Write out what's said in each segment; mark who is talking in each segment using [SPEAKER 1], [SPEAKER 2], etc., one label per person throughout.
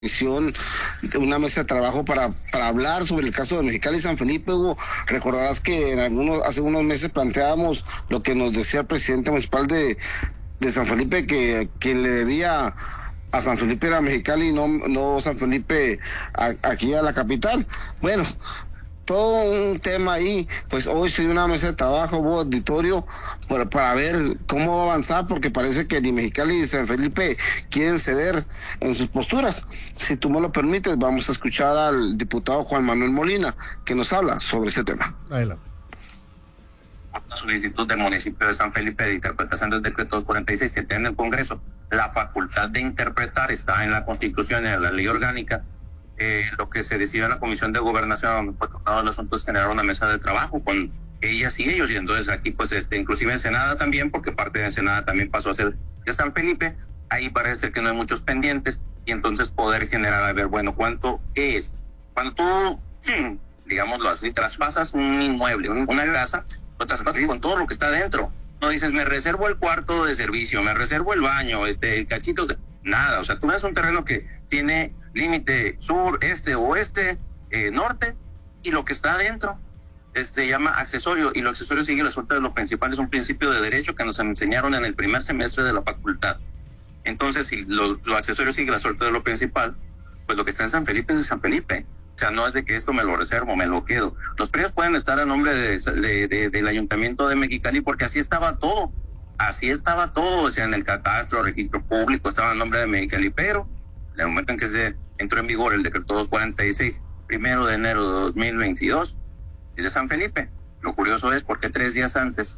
[SPEAKER 1] una mesa de trabajo para hablar sobre el caso de Mexicali y San Felipe. Hugo, recordarás que hace unos meses planteábamos lo que nos decía el presidente municipal de San Felipe, que quien le debía a San Felipe era Mexicali y no San Felipe aquí a la capital. Bueno, todo un tema ahí. Pues hoy se dio una mesa de trabajo, hubo auditorio para ver cómo va a avanzar, porque parece que ni Mexicali ni San Felipe quieren ceder en sus posturas. Si tú me lo permites, vamos a escuchar al diputado Juan Manuel Molina, que nos habla sobre ese tema.
[SPEAKER 2] Adelante.
[SPEAKER 3] Una solicitud del municipio de San Felipe de interpretación del decreto 246 que tiene el Congreso. La facultad de interpretar está en la Constitución y en la ley orgánica. Lo que se decidió en la Comisión de Gobernación, fue tocado el asunto, es generar una mesa de trabajo con ellas y ellos, y entonces aquí pues inclusive Ensenada también, porque parte de Ensenada también pasó a ser de San Felipe. Ahí parece que no hay muchos pendientes, y entonces poder generar, a ver, bueno, ¿qué es? Cuando tú, digámoslo así, traspasas un inmueble, una casa, lo traspasas con todo lo que está dentro. No dices, me reservo el cuarto de servicio, me reservo el baño, el cachito, nada. O sea, tú ves un terreno que tiene límite sur, este, oeste, norte, y lo que está adentro se llama accesorio, y lo accesorio sigue la suerte de lo principal. Es un principio de derecho que nos enseñaron en el primer semestre de la facultad. Entonces, si lo accesorio sigue la suerte de lo principal, pues lo que está en San Felipe es de San Felipe. O sea, no es de que esto me lo reservo, me lo quedo. Los predios pueden estar a nombre del Ayuntamiento de Mexicali, porque así estaba todo. O sea, en el catastro, registro público, estaba a nombre de Mexicali, pero en el momento en que se entró en vigor el decreto 246, 1 de enero de 2022, es de San Felipe. Lo curioso es porque 3 días antes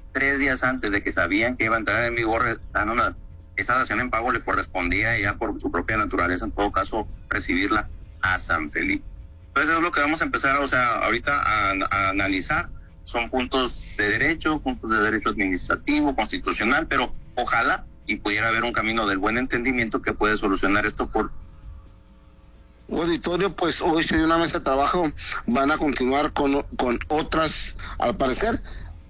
[SPEAKER 3] de que sabían que iba a entrar en vigor, esa dación en pago le correspondía ya por su propia naturaleza, en todo caso, recibirla a San Felipe. Entonces es lo que vamos a empezar, o sea, ahorita a analizar. Son puntos de derecho administrativo, constitucional, pero ojalá y pudiera haber un camino del buen entendimiento que puede solucionar esto por...
[SPEAKER 1] Auditorio, pues hoy se dio una mesa de trabajo, van a continuar con otras al parecer,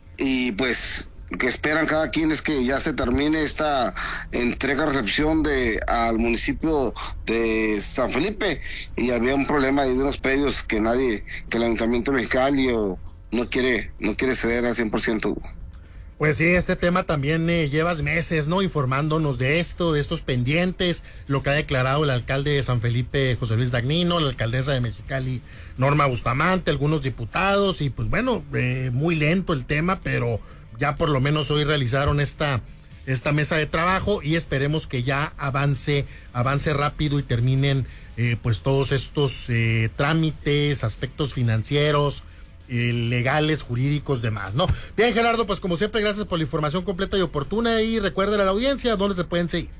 [SPEAKER 1] y pues que esperan cada quien es que ya se termine esta entrega-recepción al municipio de San Felipe, y había un problema ahí de unos predios que el Ayuntamiento Mexicali no quiere ceder al 100%.
[SPEAKER 2] Pues sí, este tema también llevas meses, ¿no? Informándonos de estos pendientes, lo que ha declarado el alcalde de San Felipe, José Luis Dagnino, la alcaldesa de Mexicali, Norma Bustamante, algunos diputados, y pues bueno, muy lento el tema, pero ya por lo menos hoy realizaron esta mesa de trabajo, y esperemos que ya avance rápido y terminen pues todos estos trámites, aspectos financieros, legales, jurídicos, demás, ¿no? Bien, Gerardo, pues como siempre, gracias por la información completa y oportuna, y recuerden a la audiencia dónde te pueden seguir.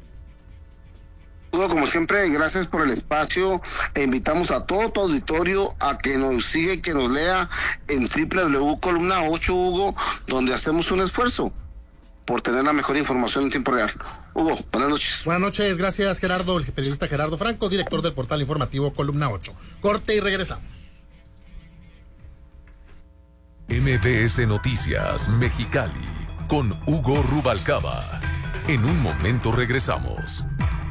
[SPEAKER 1] Como siempre, gracias por el espacio, e invitamos a todo tu auditorio a que nos siga y que nos lea en www.columna 8, Hugo, donde hacemos un esfuerzo por tener la mejor información en tiempo real. Hugo, buenas noches.
[SPEAKER 2] Buenas noches, gracias Gerardo, el periodista Gerardo Franco, director del portal informativo Columna 8. Corte y regresamos.
[SPEAKER 4] MBS Noticias Mexicali con Hugo Rubalcaba. En un momento regresamos.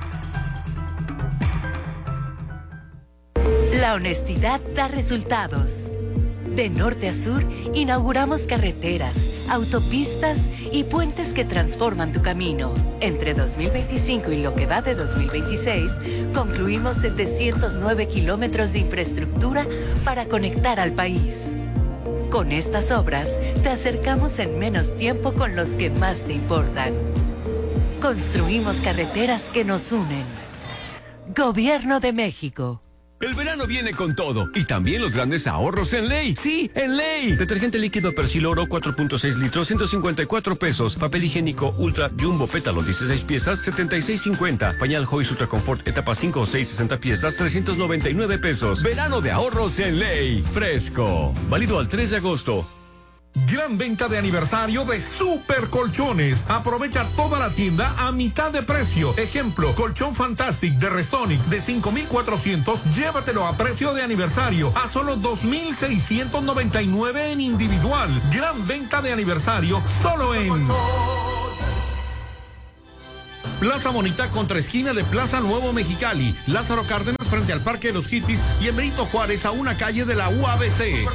[SPEAKER 5] La honestidad da resultados. De norte a sur, inauguramos carreteras, autopistas y puentes que transforman tu camino. Entre 2025 y lo que va de 2026, concluimos 709 kilómetros de infraestructura para conectar al país. Con estas obras, te acercamos en menos tiempo con los que más te importan. Construimos carreteras que nos unen. Gobierno de México.
[SPEAKER 6] El verano viene con todo, y también los grandes ahorros en Ley. ¡Sí, en Ley! Detergente líquido Persil Oro 4.6 litros, 154 pesos. Papel higiénico Ultra Jumbo Pétalo 16 piezas, 76.50. Pañal Joyce Ultra Confort etapa 5 o 6, 60 piezas, 399 pesos. Verano de ahorros en Ley. Fresco. Válido al 3 de agosto.
[SPEAKER 7] Gran venta de aniversario de Super Colchones. Aprovecha toda la tienda a mitad de precio. Ejemplo, colchón Fantastic de Restonic de 5,400. Llévatelo a precio de aniversario a solo 2,699 en individual. Gran venta de aniversario solo en Plaza Bonita contra esquina de Plaza Nuevo Mexicali, Lázaro Cárdenas frente al Parque de los Hippies y en Benito Juárez a una calle de la UABC.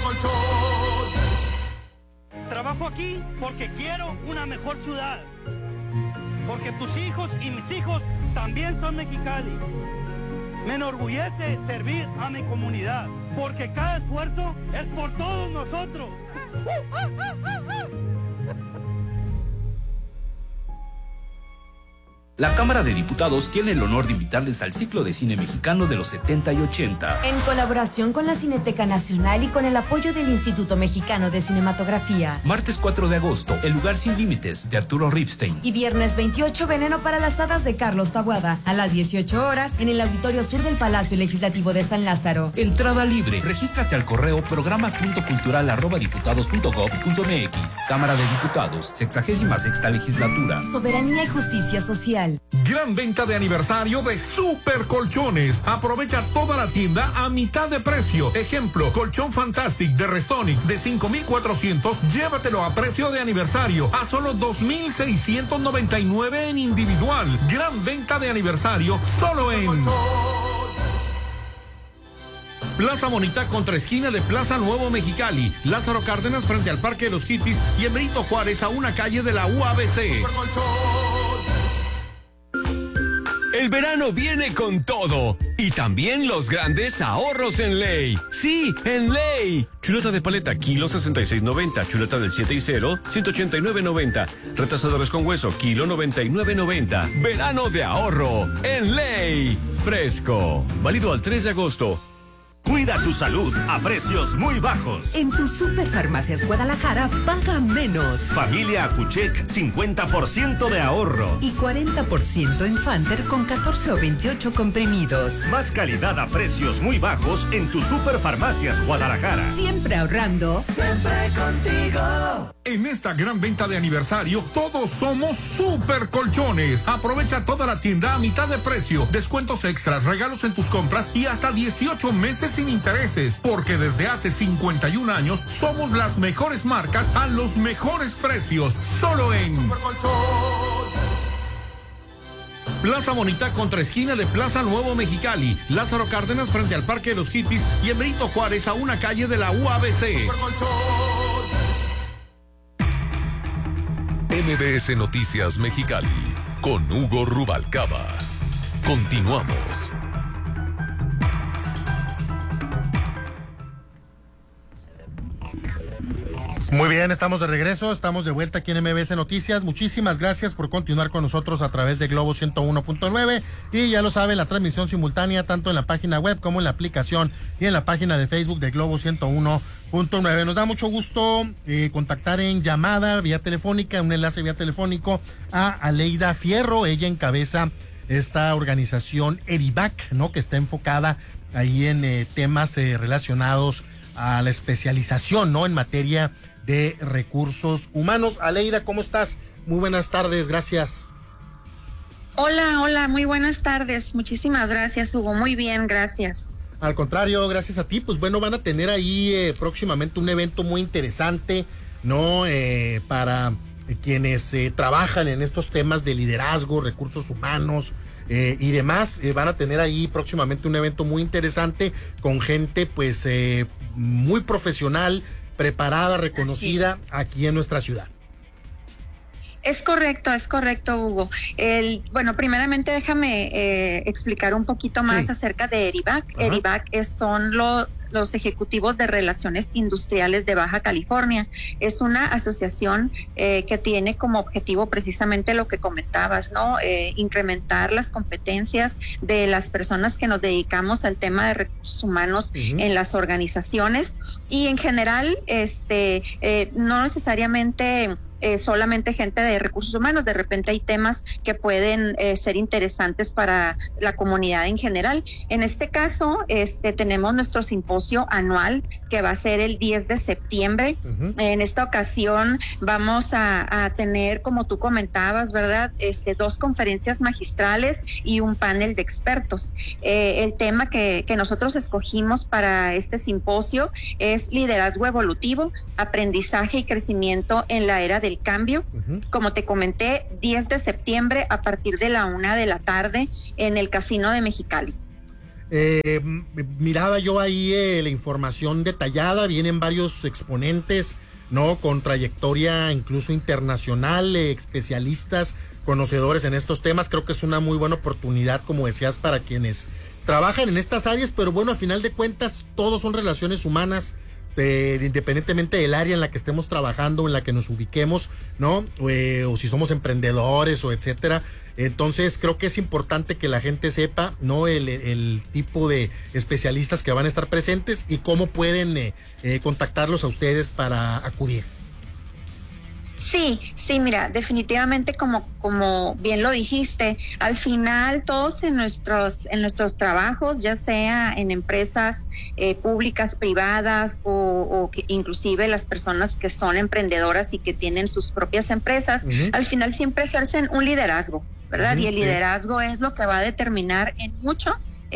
[SPEAKER 8] Trabajo aquí porque quiero una mejor ciudad, porque tus hijos y mis hijos también son Mexicali. Me enorgullece servir a mi comunidad, porque cada esfuerzo es por todos nosotros.
[SPEAKER 9] La Cámara de Diputados tiene el honor de invitarles al ciclo de cine mexicano de los 70 y 80.
[SPEAKER 10] En colaboración con la Cineteca Nacional y con el apoyo del Instituto Mexicano de Cinematografía.
[SPEAKER 9] Martes 4 de agosto, El lugar sin límites, de Arturo Ripstein.
[SPEAKER 10] Y viernes 28, Veneno para las hadas, de Carlos Taboada, a las 18 horas, en el Auditorio Sur del Palacio Legislativo de San Lázaro.
[SPEAKER 9] Entrada libre. Regístrate al correo programa.cultural@diputados.gov.mx. Cámara de Diputados, 66ª Legislatura.
[SPEAKER 10] Soberanía y justicia social.
[SPEAKER 7] Gran venta de aniversario de Super Colchones. Aprovecha toda la tienda a mitad de precio. Ejemplo, colchón Fantastic de Restonic de 5,400, llévatelo a precio de aniversario a solo 2,699 en individual. Gran venta de aniversario solo en Plaza Bonita contra esquina de Plaza Nuevo Mexicali, Lázaro Cárdenas frente al Parque de los Hippies y en Benito Juárez a una calle de la UABC.
[SPEAKER 6] El verano viene con todo y también los grandes ahorros en Ley. Sí, en Ley. Chuleta de paleta, kilo 66.90. Chuleta del 7 y 0, 189.90. Retrasadores con hueso, kilo 99.90. Verano de ahorro en Ley. Fresco. Válido al 3 de agosto.
[SPEAKER 11] Cuida tu salud a precios muy bajos.
[SPEAKER 12] En tu Superfarmacias Guadalajara paga menos.
[SPEAKER 11] Familia Acuchec, 50% de ahorro.
[SPEAKER 12] Y 40% en Fanter con 14 o 28 comprimidos.
[SPEAKER 11] Más calidad a precios muy bajos en tu Superfarmacias Guadalajara.
[SPEAKER 12] Siempre ahorrando. Siempre contigo.
[SPEAKER 7] En esta gran venta de aniversario, todos somos Super Colchones. Aprovecha toda la tienda a mitad de precio. Descuentos extras, regalos en tus compras y hasta 18 meses sin intereses. Porque desde hace 51 años somos las mejores marcas a los mejores precios. Solo en Super Colchones. Plaza Bonita contra esquina de Plaza Nuevo Mexicali, Lázaro Cárdenas frente al Parque de los Hippies y en Benito Juárez a una calle de la UABC. Super
[SPEAKER 4] MBS Noticias Mexicali con Hugo Rubalcaba. Continuamos.
[SPEAKER 2] Muy bien, estamos de regreso, estamos de vuelta aquí en MBS Noticias. Muchísimas gracias por continuar con nosotros a través de Globo 101.9 y ya lo sabe, la transmisión simultánea tanto en la página web como en la aplicación y en la página de Facebook de Globo 101.9. Nos da mucho gusto contactar en llamada vía telefónica, un enlace vía telefónico a Aleida Fierro. Ella encabeza esta organización ERIBAC, ¿no? Que está enfocada ahí en temas relacionados a la especialización, ¿no? En materia de recursos humanos. Aleida, ¿cómo estás? Muy buenas tardes, gracias.
[SPEAKER 13] Hola, muy buenas tardes. Muchísimas gracias, Hugo. Muy bien, gracias.
[SPEAKER 2] Al contrario, gracias a ti. Pues bueno, van a tener ahí próximamente un evento muy interesante, ¿no? Para quienes trabajan en estos temas de liderazgo, recursos humanos y demás. Van a tener ahí próximamente un evento muy interesante con gente pues muy profesional, preparada, reconocida aquí en nuestra ciudad.
[SPEAKER 13] Es correcto, Hugo. Bueno, primeramente déjame explicar un poquito más acerca de ERIBAC. Ajá. ERIBAC son los ejecutivos de relaciones industriales de Baja California. Es una asociación que tiene como objetivo precisamente lo que comentabas, ¿no? Incrementar las competencias de las personas que nos dedicamos al tema de recursos humanos en las organizaciones y en general, no necesariamente solamente gente de recursos humanos. De repente hay temas que pueden ser interesantes para la comunidad en general. En este caso, tenemos nuestro simposio anual que va a ser el 10 de septiembre. En esta ocasión vamos a tener, como tú comentabas, ¿verdad? 2 conferencias magistrales y un panel de expertos. El tema que nosotros escogimos para este simposio es liderazgo evolutivo, aprendizaje y crecimiento en la era del del Cambio. Como te comenté, 10 de septiembre a partir de la 1:00 p.m. en el Casino de Mexicali.
[SPEAKER 2] Miraba yo ahí la información detallada, vienen varios exponentes, ¿no? Con trayectoria incluso internacional, especialistas, conocedores en estos temas. Creo que es una muy buena oportunidad, como decías, para quienes trabajan en estas áreas, pero bueno, a final de cuentas, todos son relaciones humanas, independientemente del área en la que estemos trabajando, en la que nos ubiquemos, ¿no? O si somos emprendedores o etcétera. Entonces creo que es importante que la gente sepa, ¿no? El tipo de especialistas que van a estar presentes y cómo pueden contactarlos a ustedes para acudir.
[SPEAKER 13] Sí, mira, definitivamente como bien lo dijiste, al final todos en nuestros trabajos, ya sea en empresas públicas, privadas o que inclusive las personas que son emprendedoras y que tienen sus propias empresas, al final siempre ejercen un liderazgo, ¿verdad? Y el liderazgo es lo que va a determinar en mucho,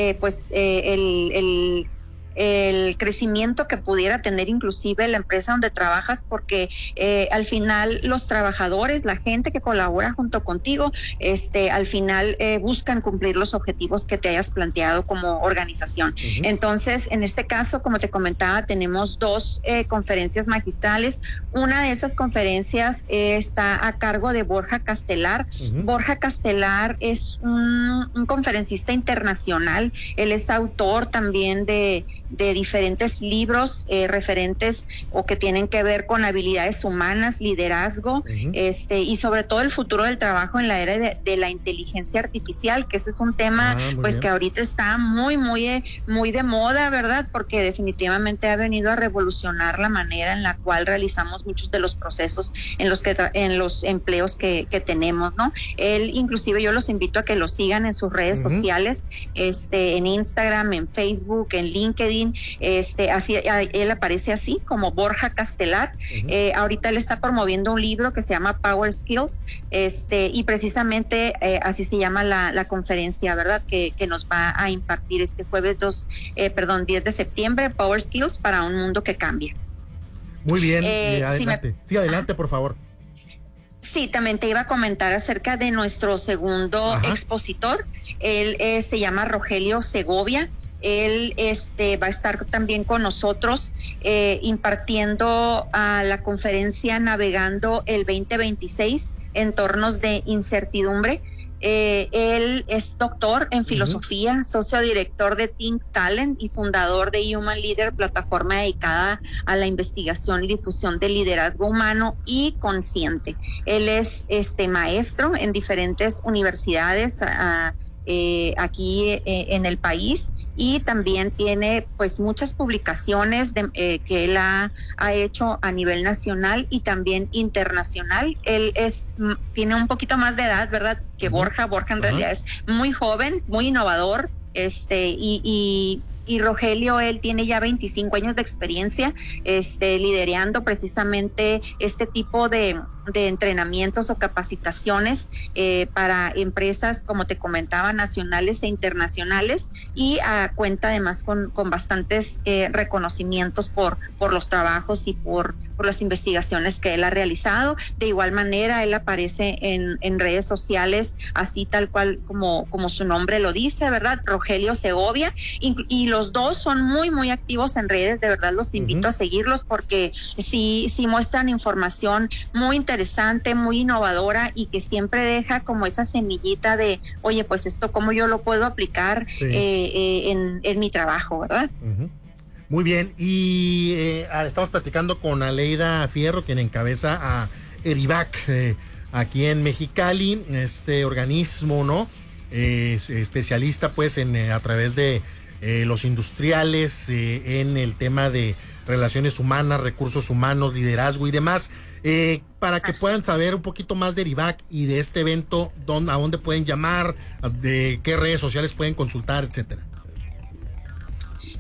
[SPEAKER 13] el crecimiento que pudiera tener inclusive la empresa donde trabajas, porque al final los trabajadores, la gente que colabora junto contigo, al final buscan cumplir los objetivos que te hayas planteado como organización. Entonces, en este caso, como te comentaba, tenemos 2 conferencias magistrales. Una de esas conferencias está a cargo de Borja Castelar. Borja Castelar es un conferencista internacional. Él es autor también de diferentes libros referentes o que tienen que ver con habilidades humanas, liderazgo, y sobre todo el futuro del trabajo en la era de la inteligencia artificial, que ese es un tema que ahorita está muy de moda, ¿verdad? Porque definitivamente ha venido a revolucionar la manera en la cual realizamos muchos de los procesos en los empleos que tenemos, ¿no? Él, inclusive yo los invito a que lo sigan en sus redes sociales, en Instagram, en Facebook, en LinkedIn. Así, él aparece así como Borja Castelar. Ahorita él está promoviendo un libro que se llama Power Skills, y precisamente así se llama la conferencia, ¿verdad? Que nos va a impartir este jueves 10 de septiembre, Power Skills para un mundo que cambia.
[SPEAKER 2] Muy bien, adelante. Sí, adelante, por favor.
[SPEAKER 13] Sí, también te iba a comentar acerca de nuestro segundo expositor. Él se llama Rogelio Segovia. Él va a estar también con nosotros impartiendo a la conferencia Navegando el 2026, entornos de incertidumbre. Él es doctor en filosofía, socio director de Think Talent y fundador de Human Leader, plataforma dedicada a la investigación y difusión del liderazgo humano y consciente. Él es maestro en diferentes universidades aquí en el país, y también tiene pues muchas publicaciones que él ha hecho a nivel nacional y también internacional. Él tiene un poquito más de edad, ¿verdad?, que Borja. Borja en realidad es muy joven, muy innovador, y Rogelio, él tiene ya 25 años de experiencia liderando precisamente este tipo de entrenamientos o capacitaciones para empresas, como te comentaba, nacionales e internacionales, y cuenta además con bastantes reconocimientos por los trabajos y por las investigaciones que él ha realizado. De igual manera, él aparece en redes sociales, así tal cual como su nombre lo dice, ¿verdad? Rogelio Segovia, y los dos son muy activos en redes. De verdad los invito a seguirlos, porque sí muestran información muy interesante, muy innovadora, y que siempre deja como esa semillita de, oye, pues esto cómo yo lo puedo aplicar en mi trabajo, ¿verdad?
[SPEAKER 2] Muy bien, y estamos platicando con Aleida Fierro, quien encabeza a ERIVAC aquí en Mexicali, este organismo, ¿no? Especialista pues a través de los industriales en el tema de relaciones humanas, recursos humanos, liderazgo y demás. Para que puedan saber un poquito más de ERIVAC y de este evento, a dónde pueden llamar, de qué redes sociales pueden consultar, etcétera.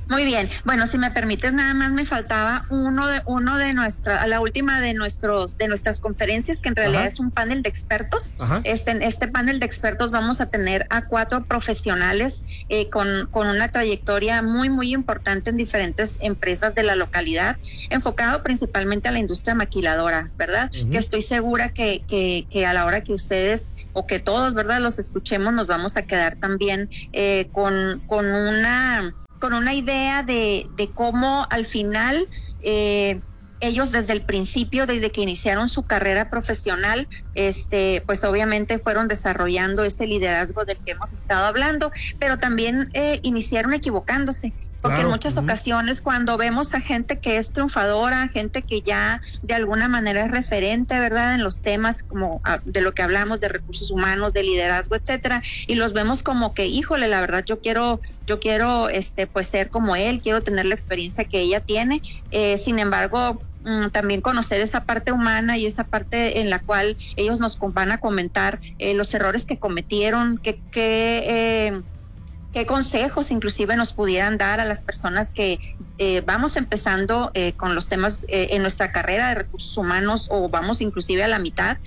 [SPEAKER 13] Muy bien. Bueno, si me permites, nada más me faltaba la última de nuestras conferencias, que en realidad es un panel de expertos. En este panel de expertos vamos a tener a 4 profesionales con una trayectoria muy, muy importante en diferentes empresas de la localidad, enfocado principalmente a la industria maquiladora, ¿verdad? Que estoy segura que a la hora que ustedes o que todos, ¿verdad?, los escuchemos, nos vamos a quedar también con una idea de cómo al final ellos desde el principio, desde que iniciaron su carrera profesional, pues obviamente fueron desarrollando ese liderazgo del que hemos estado hablando, pero también iniciaron equivocándose. Porque en muchas ocasiones cuando vemos a gente que es triunfadora, gente que ya de alguna manera es referente, ¿verdad?, en los temas como de lo que hablamos, de recursos humanos, de liderazgo, etcétera, y los vemos como que, híjole, la verdad yo quiero pues ser como él, quiero tener la experiencia que ella tiene. Sin embargo, también conocer esa parte humana y esa parte en la cual ellos nos van a comentar los errores que cometieron, qué consejos inclusive nos pudieran dar a las personas que vamos empezando con los temas en nuestra carrera de recursos humanos, o vamos inclusive a la mitad,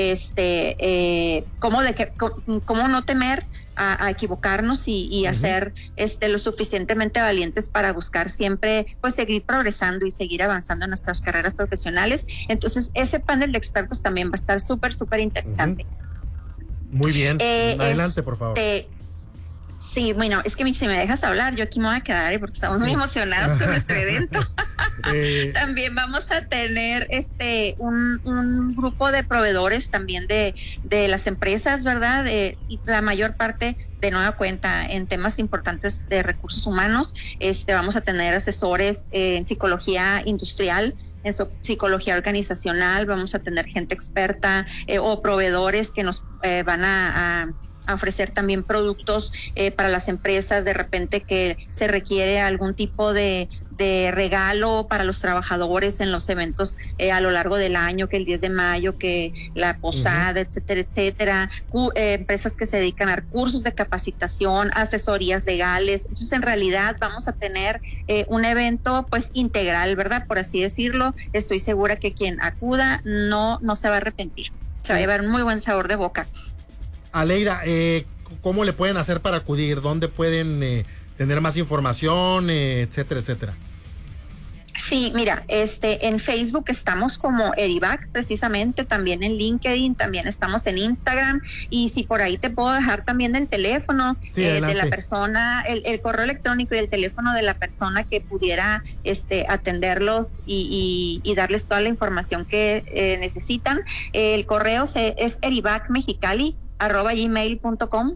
[SPEAKER 13] cómo no temer a equivocarnos y a ser lo suficientemente valientes para buscar siempre pues seguir progresando y seguir avanzando en nuestras carreras profesionales. Entonces ese panel de expertos también va a estar súper interesante.
[SPEAKER 2] Muy bien, adelante por favor.
[SPEAKER 13] Sí, bueno, es que si me dejas hablar, yo aquí me voy a quedar porque estamos muy emocionados con nuestro evento. También vamos a tener un grupo de proveedores también de las empresas, ¿verdad? Y la mayor parte de nueva cuenta en temas importantes de recursos humanos. Vamos a tener asesores en psicología industrial, en psicología organizacional, vamos a tener gente experta o proveedores que nos van a ofrecer también productos para las empresas, de repente que se requiere algún tipo de regalo para los trabajadores en los eventos a lo largo del año, que el 10 de mayo, que la posada, etcétera, empresas que se dedican a cursos de capacitación, asesorías legales. Entonces, en realidad vamos a tener un evento pues integral, ¿verdad?, por así decirlo. Estoy segura que quien acuda no se va a arrepentir, se va a llevar un muy buen sabor de boca.
[SPEAKER 2] Aleida, ¿cómo le pueden hacer para acudir? ¿Dónde pueden tener más información, etcétera?
[SPEAKER 13] Sí, mira, en Facebook estamos como Edivac, precisamente, también en LinkedIn, también estamos en Instagram, y si por ahí te puedo dejar también el teléfono de la persona, el correo electrónico y el teléfono de la persona que pudiera atenderlos y darles toda la información que necesitan. El correo es edivacmexicali@gmail.com.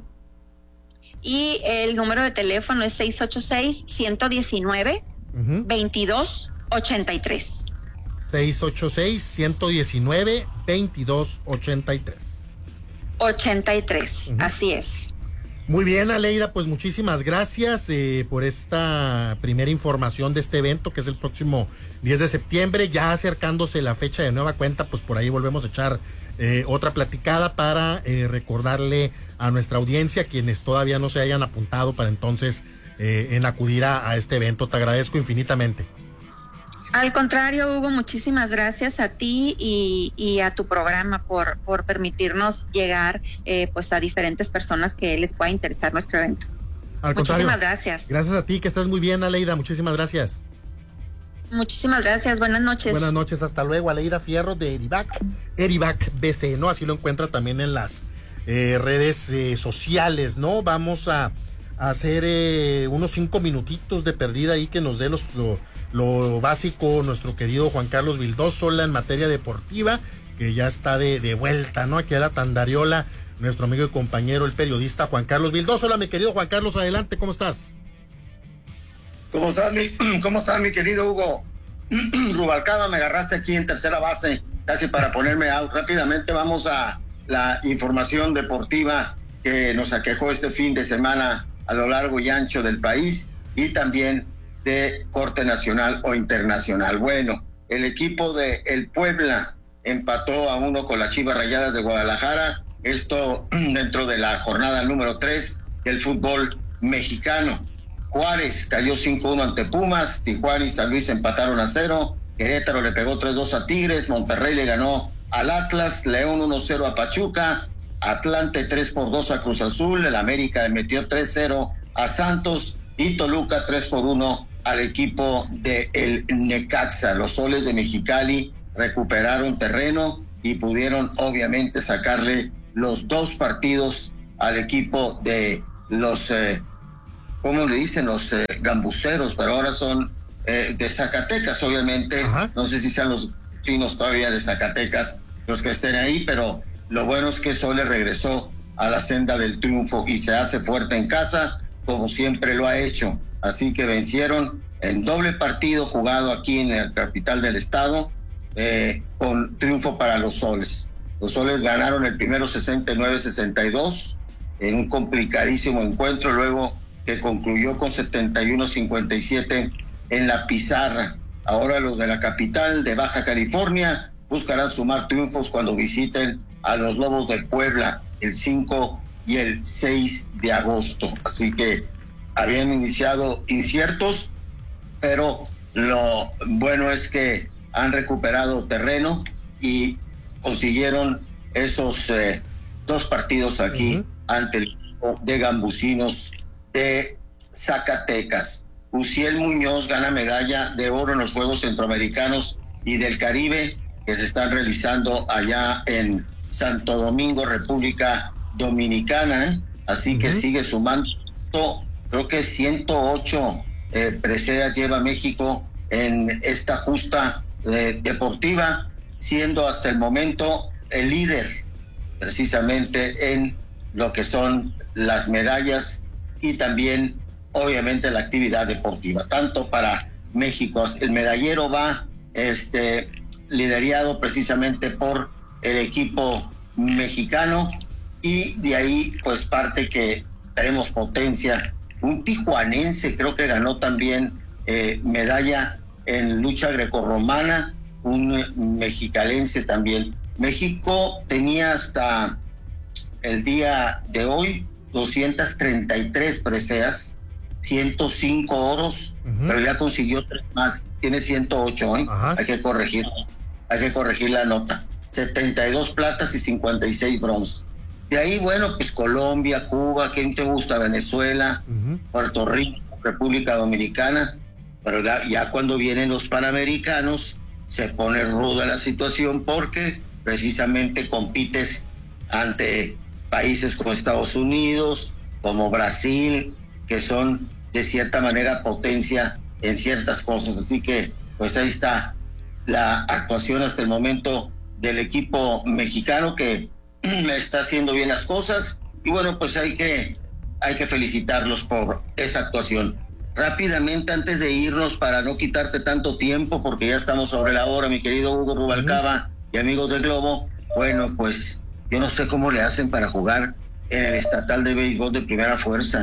[SPEAKER 13] Y el número de teléfono es 686-119 2283.
[SPEAKER 2] 686-119 2283.
[SPEAKER 13] 83, así es.
[SPEAKER 2] Muy bien, Aleida, pues muchísimas gracias por esta primera información de este evento, que es el próximo 10 de septiembre, ya acercándose la fecha de nueva cuenta, pues por ahí volvemos a echar otra platicada para recordarle a nuestra audiencia, quienes todavía no se hayan apuntado para entonces en acudir a este evento. Te agradezco infinitamente.
[SPEAKER 13] Al contrario, Hugo, muchísimas gracias a ti y a tu programa por permitirnos llegar pues a diferentes personas que les pueda interesar nuestro evento. Muchísimas gracias.
[SPEAKER 2] Gracias a ti, que estás muy bien, Aleida. Muchísimas gracias.
[SPEAKER 13] Muchísimas gracias, buenas noches.
[SPEAKER 2] Buenas noches, hasta luego. Aleida Fierro de Edivac BC, ¿no? Así lo encuentra también en las redes sociales, ¿no? Vamos a hacer unos 5 minutitos de perdida ahí, que nos dé lo básico nuestro querido Juan Carlos Vildósola en materia deportiva, que ya está de vuelta, ¿no? Aquí a la Tandariola, nuestro amigo y compañero, el periodista Juan Carlos Vildósola. Mi querido Juan Carlos, adelante, ¿cómo estás?
[SPEAKER 14] ¿Cómo estás, mi querido Hugo? Rubalcaba, me agarraste aquí en tercera base, casi para ponerme out. Rápidamente vamos a la información deportiva que nos aquejó este fin de semana a lo largo y ancho del país, y también de corte nacional o internacional. Bueno, el equipo de el Puebla empató a 1 con las Chivas Rayadas de Guadalajara, esto dentro de la jornada número 3 del fútbol mexicano. Juárez cayó 5-1 ante Pumas, Tijuana y San Luis empataron a 0, Querétaro le pegó 3-2 a Tigres, Monterrey le ganó al Atlas, León 1-0 a Pachuca, Atlante 3-2 a Cruz Azul, el América le metió 3-0 a Santos y Toluca 3-1 al equipo de el Necaxa. Los Soles de Mexicali recuperaron terreno y pudieron obviamente sacarle los 2 partidos al equipo de los, ¿cómo le dicen? Los gambuceros, pero ahora son de Zacatecas, obviamente. Ajá. No sé si sean los finos todavía de Zacatecas los que estén ahí, pero lo bueno es que Soles regresó a la senda del triunfo y se hace fuerte en casa, como siempre lo ha hecho. Así que vencieron en doble partido jugado aquí en la capital del estado, con triunfo para los Soles. Los Soles ganaron el primero 69-62 en un complicadísimo encuentro, luego que concluyó con 71-57 en la pizarra. Ahora los de la capital de Baja California buscarán sumar triunfos cuando visiten a los Lobos de Puebla el 5 y el 6 de agosto. Así que habían iniciado inciertos, pero lo bueno es que han recuperado terreno y consiguieron esos 2 partidos aquí ante el equipo de Gambusinos de Zacatecas. Uciel Muñoz gana medalla de oro en los Juegos Centroamericanos y del Caribe que se están realizando allá en Santo Domingo, República Dominicana, así que sigue sumando, creo que 108 preseas lleva México en esta justa deportiva, siendo hasta el momento el líder precisamente en lo que son las medallas y también obviamente la actividad deportiva, tanto para México. El medallero va liderado precisamente por el equipo mexicano y de ahí pues parte que tenemos potencia. Un tijuanense creo que ganó también medalla en lucha grecorromana, un mexicalense también. México tenía hasta el día de hoy 233 preseas, 105 oros, pero ya consiguió 3 más, tiene 108, hay que corregir la nota, 72 platas y 56 bronces. De ahí, bueno, pues Colombia, Cuba, ¿quién te gusta? Venezuela, Puerto Rico, República Dominicana, pero ya cuando vienen los Panamericanos se pone ruda la situación porque precisamente compites ante países como Estados Unidos, como Brasil, que son de cierta manera potencia en ciertas cosas. Así que pues ahí está la actuación hasta el momento del equipo mexicano que está haciendo bien las cosas y bueno, pues hay que felicitarlos por esa actuación. Rápidamente, antes de irnos, para no quitarte tanto tiempo, porque ya estamos sobre la hora, mi querido Hugo Rubalcaba y amigos del Globo, bueno, pues yo no sé cómo le hacen para jugar en el estatal de béisbol de primera fuerza,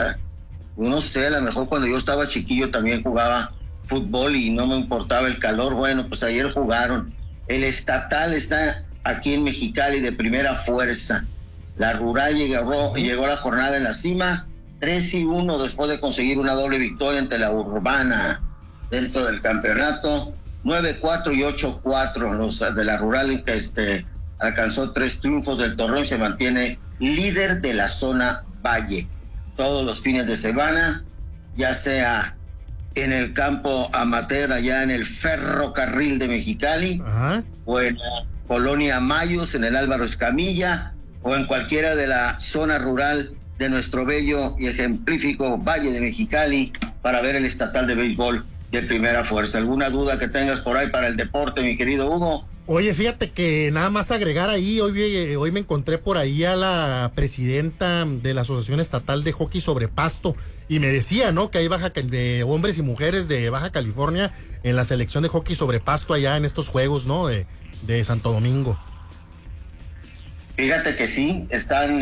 [SPEAKER 14] no sé, a lo mejor cuando yo estaba chiquillo también jugaba fútbol y no me importaba el calor. Bueno, pues ayer jugaron. El estatal está aquí en Mexicali de primera fuerza. La rural llegó a la jornada en la cima, 3-1 después de conseguir una doble victoria ante la urbana dentro del campeonato, 9-4 y 8-4. Los de la rural alcanzó 3 triunfos del torneo y se mantiene líder de la zona Valle. Todos los fines de semana, ya sea en el campo amateur allá en el ferrocarril de Mexicali, o en la Colonia Mayos, en el Álvaro Escamilla, o en cualquiera de la zona rural de nuestro bello y ejemplífico Valle de Mexicali, para ver el estatal de béisbol de primera fuerza. ¿Alguna duda que tengas por ahí para el deporte, mi querido Hugo?
[SPEAKER 2] Oye, fíjate que nada más agregar ahí, hoy me encontré por ahí a la presidenta de la Asociación Estatal de Hockey sobre Pasto y me decía, ¿no?, que hay hombres y mujeres de Baja California en la selección de hockey sobre pasto allá en estos juegos, ¿no?, de Santo Domingo.
[SPEAKER 14] Fíjate que sí, están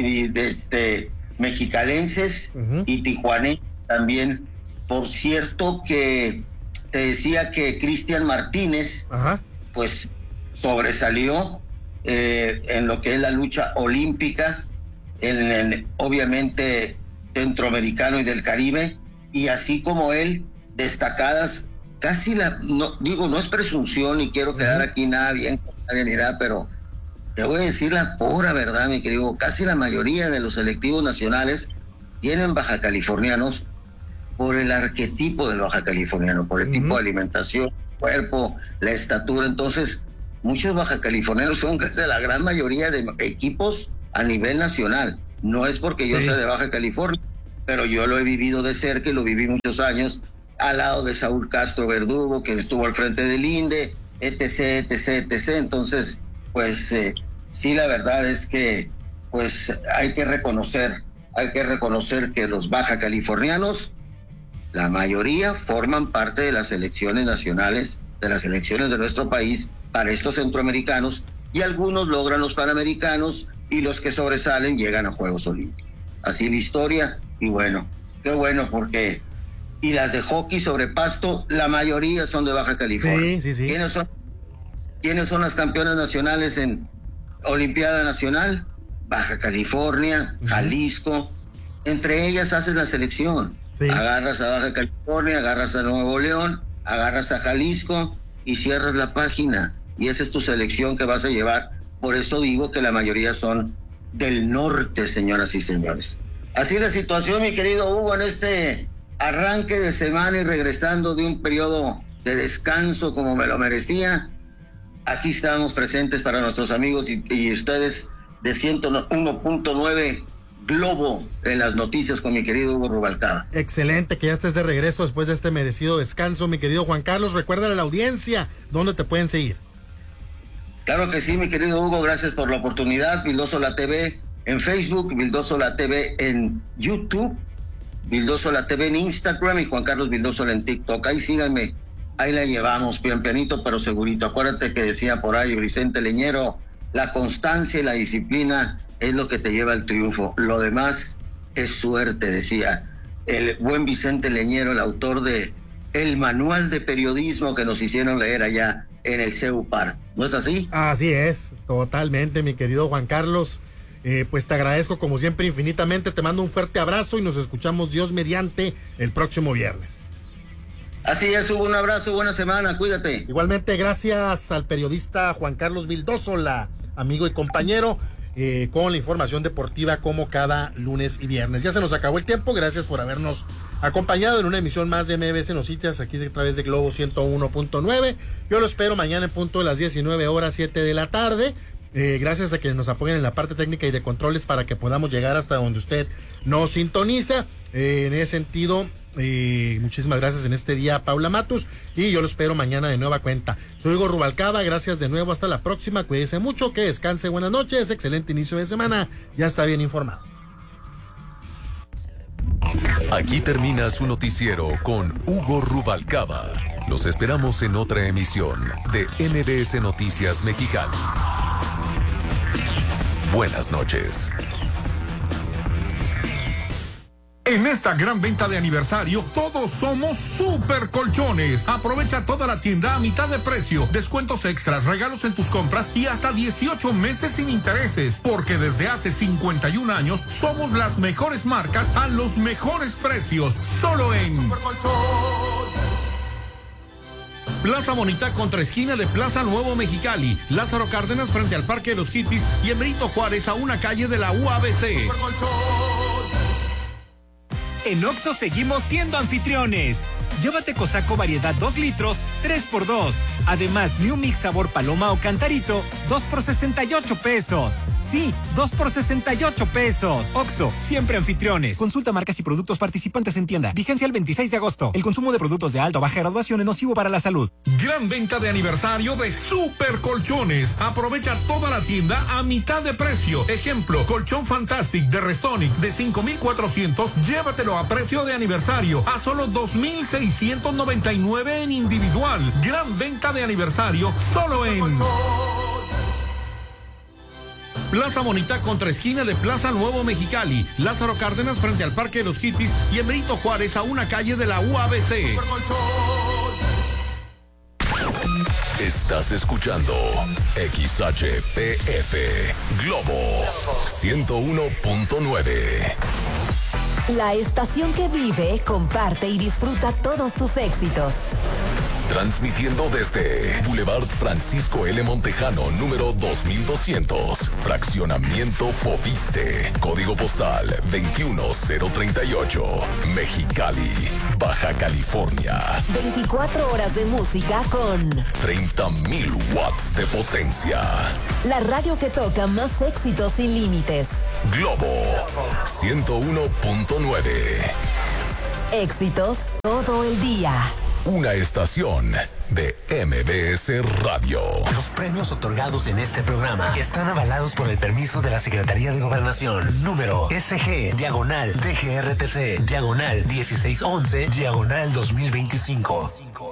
[SPEAKER 14] mexicalenses y tijuanenses también. Por cierto que te decía que Cristian Martínez, pues sobresalió en lo que es la lucha olímpica, en obviamente centroamericano y del Caribe, y así como él, destacadas, casi no es presunción y quiero quedar aquí nada bien con nadie ni nada, pero te voy a decir la pura verdad, mi querido, casi la mayoría de los selectivos nacionales tienen baja californianos por el arquetipo del baja californiano, por el tipo de alimentación, cuerpo, la estatura. Entonces, muchos baja californianos son casi la gran mayoría de equipos a nivel nacional. No es porque yo sea de Baja California, pero yo lo he vivido de cerca y lo viví muchos años al lado de Saúl Castro Verdugo, que estuvo al frente del INDE, etc. Entonces, pues sí, la verdad es que pues hay que reconocer que los baja californianos, la mayoría forman parte de las selecciones nacionales, de las selecciones de nuestro país para estos centroamericanos, y algunos logran los panamericanos y los que sobresalen llegan a Juegos Olímpicos. Así la historia, y bueno, qué bueno, porque y las de hockey sobre pasto, la mayoría son de Baja California.
[SPEAKER 2] Sí.
[SPEAKER 14] ¿Quiénes son las campeonas nacionales en Olimpiada Nacional? Baja California, Jalisco, entre ellas haces la selección. Agarras a Baja California, agarras a Nuevo León, agarras a Jalisco y cierras la página, y esa es tu selección que vas a llevar. Por eso digo que la mayoría son del norte, señoras y señores. Así la situación, mi querido Hugo, en este arranque de semana y regresando de un periodo de descanso como me lo merecía. Aquí estamos presentes para nuestros amigos y ustedes de 101.9 Globo en las noticias con mi querido Hugo Rubalcaba.
[SPEAKER 2] Excelente que ya estés de regreso después de este merecido descanso, mi querido Juan Carlos. Recuérdale a la audiencia dónde te pueden seguir.
[SPEAKER 14] Claro que sí, mi querido Hugo, gracias por la oportunidad. Vildosola TV en Facebook, Vildosola TV en YouTube, Vildosola TV en Instagram y Juan Carlos Vildosola en TikTok. Ahí síganme, ahí la llevamos, pian pianito pero segurito. Acuérdate que decía por ahí Vicente Leñero, la constancia y la disciplina es lo que te lleva al triunfo. Lo demás es suerte, decía el buen Vicente Leñero, el autor de el manual de periodismo que nos hicieron leer allá en el CEUPAR. ¿No es así?
[SPEAKER 2] Así es, totalmente, mi querido Juan Carlos. Pues te agradezco como siempre infinitamente, te mando un fuerte abrazo y nos escuchamos Dios mediante el próximo viernes.
[SPEAKER 14] Así es, Hugo, un abrazo, buena semana, cuídate.
[SPEAKER 2] Igualmente, gracias al periodista Juan Carlos Vildosola, amigo y compañero, con la información deportiva como cada lunes y viernes. Ya se nos acabó el tiempo, gracias por habernos acompañado en una emisión más de MBS Noticias aquí a través de Globo 101.9. Yo lo espero mañana en punto de las 19 horas 7 de la tarde. Gracias a que nos apoyen en la parte técnica y de controles para que podamos llegar hasta donde usted nos sintoniza. En ese sentido, muchísimas gracias en este día, Paula Matus, y yo lo espero mañana de nueva cuenta. Soy Hugo Rubalcaba, gracias de nuevo, hasta la próxima, cuídese mucho, que descanse, buenas noches, excelente inicio de semana, ya está bien informado.
[SPEAKER 4] Aquí termina su noticiero con Hugo Rubalcaba. Los esperamos en otra emisión de MBS Noticias Mexicali. Buenas noches.
[SPEAKER 7] En esta gran venta de aniversario, todos somos Super Colchones. Aprovecha toda la tienda a mitad de precio, descuentos extras, regalos en tus compras y hasta 18 meses sin intereses. Porque desde hace 51 años somos las mejores marcas a los mejores precios. Solo en Super Colchones. Plaza Bonita contra esquina de Plaza Nuevo Mexicali, Lázaro Cárdenas frente al Parque de los Hippies y en Benito Juárez a una calle de la UABC.
[SPEAKER 15] En Oxxo seguimos siendo anfitriones. Llévate Cosaco variedad 2 litros, 3x2. Además, New Mix sabor paloma o cantarito, 2 por 68 pesos. Sí, 2 por 68 pesos. Oxxo, siempre anfitriones. Consulta marcas y productos participantes en tienda. Vigencia el 26 de agosto. El consumo de productos de alta o baja graduación es nocivo para la salud.
[SPEAKER 7] Gran venta de aniversario de Super Colchones. Aprovecha toda la tienda a mitad de precio. Ejemplo, colchón Fantastic de Restonic de 5,400. Llévatelo a precio de aniversario a solo 2,699 en individual. Gran venta de aniversario solo en Plaza Bonita contra esquina de Plaza Nuevo Mexicali, Lázaro Cárdenas frente al Parque de los Hippies y en Benito Juárez a una calle de la UABC.
[SPEAKER 4] Estás escuchando XHPF Globo 101.9.
[SPEAKER 16] La estación que vive, comparte y disfruta todos tus éxitos.
[SPEAKER 4] Transmitiendo desde Boulevard Francisco L. Montejano, número 2200, Fraccionamiento Foviste, Código Postal 21038, Mexicali, Baja California.
[SPEAKER 16] 24 horas de música con
[SPEAKER 4] 30,000 watts de potencia.
[SPEAKER 16] La radio que toca más éxitos sin límites.
[SPEAKER 4] Globo 101.9.
[SPEAKER 16] Éxitos todo el día.
[SPEAKER 4] Una estación de MBS Radio.
[SPEAKER 17] Los premios otorgados en este programa están avalados por el permiso de la Secretaría de Gobernación. Número SG/DGRTC/1611/2025.